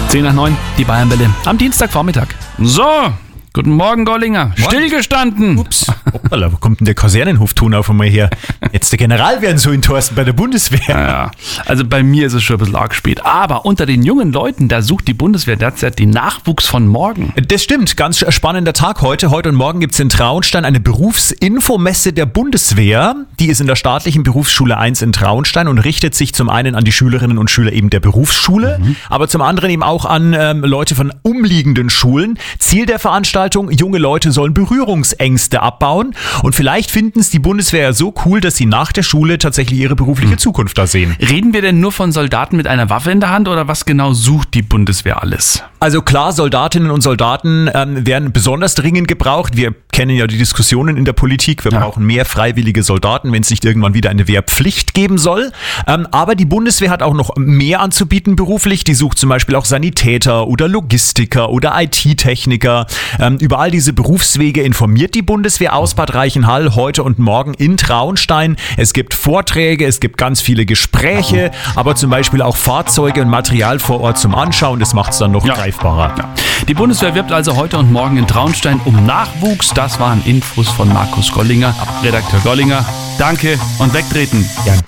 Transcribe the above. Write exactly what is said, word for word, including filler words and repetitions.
zehn nach neun, die Bayernwelle am Dienstagvormittag. So, guten Morgen, Gollinger. Morgen. Stillgestanden. Ups, hoppala, wo kommt denn der Kasernenhofton auf einmal her? Jetzt der General werden so in Thorsten bei der Bundeswehr. Ja, also bei mir ist es schon ein bisschen arg spät. Aber unter den jungen Leuten, da sucht die Bundeswehr derzeit den Nachwuchs von morgen. Das stimmt, ganz spannender Tag heute. Heute und morgen gibt es in Traunstein eine Berufsinfomesse der Bundeswehr. Die ist in der staatlichen Berufsschule eins in Traunstein und richtet sich zum einen an die Schülerinnen und Schüler eben der Berufsschule, mhm. aber zum anderen eben auch an ähm, Leute von umliegenden Schulen. Ziel der Veranstaltung, junge Leute sollen Berührungsängste abbauen und vielleicht finden es die Bundeswehr ja so cool, dass sie nach der Schule tatsächlich ihre berufliche mhm. Zukunft da sehen. Reden wir denn nur von Soldaten mit einer Waffe in der Hand oder was genau sucht die Bundeswehr alles? Also klar, Soldatinnen und Soldaten ähm, werden besonders dringend gebraucht. Wir kennen ja die Diskussionen in der Politik. Wir ja. brauchen mehr freiwillige Soldaten, wenn es nicht irgendwann wieder eine Wehrpflicht geben soll. Ähm, aber die Bundeswehr hat auch noch mehr anzubieten beruflich. Die sucht zum Beispiel auch Sanitäter oder Logistiker oder I T-Techniker. Ähm, über all diese Berufswege informiert die Bundeswehr aus Bad Reichenhall heute und morgen in Traunstein. Es gibt Vorträge, es gibt ganz viele Gespräche, aber zum Beispiel auch Fahrzeuge und Material vor Ort zum Anschauen. Das macht es dann noch ja. greifbarer. Ja. Die Bundeswehr wirbt also heute und morgen in Traunstein um Nachwuchs. Das waren Infos von Markus Gollinger. Redakteur Gollinger, danke und wegtreten. Ja.